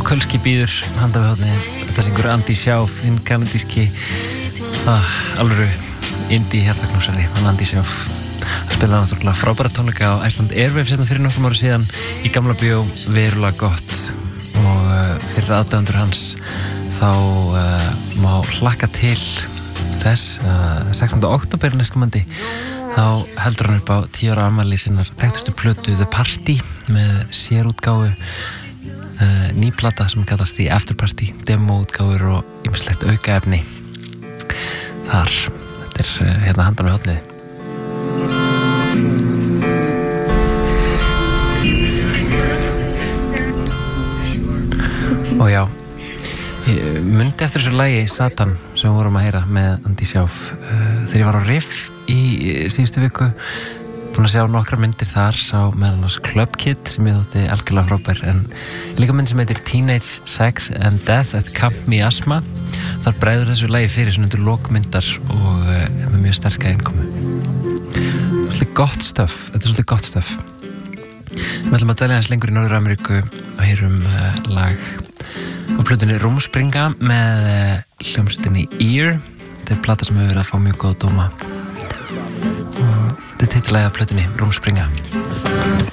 Kölski býður handa við hóðni. Þetta syngur Andy Schauf, hinn kanadíski alvöru indie hjartaknúsari, hann Andy Schauf. Hann spilaði náttúrulega frábæra tónleika á Iceland Airwaves hérna fyrir nokkrum ára síðan í Gamla bíó, verulega gott, og fyrir aðdáendur hans þá má hlakka til þess 16. október næstkomandi þá heldur hann upp á 10 ára afmæli sinnar þekktustu plötu The Party með sérútgáfu, ný plata sem kallast The After Party, demoútgáfur og ýmislegt aukaefni þar. Þetta er hérna handan við hornið. Og já, ég mundi eftir þessu lagi Satan sem við vorum að heyra með Andy Schauf þegar ég var á Riff í síðustu viku, búin að sjá nokkra myndir þar, sá meðal annars Club Kid sem ég þótti algjörlega frábær, en líka mynd sem heitir Teenage Sex and Death at Camp Miasma. Þar bregður þessu lagi fyrir svona undir lokmyndar og með mjög sterka innkomu. Svolítið gott stöf, þetta er svolítið gott stöf. Við ætlum að dvelja hans lengur í Norður-Ameríku og heyrum lag á plötunni Rúmspringa með hljómsveitinni Ear. Þetta er plata sem hefur verið að fá mjög góða dóma og þetta er titillagið af plötunni Rúmspringa.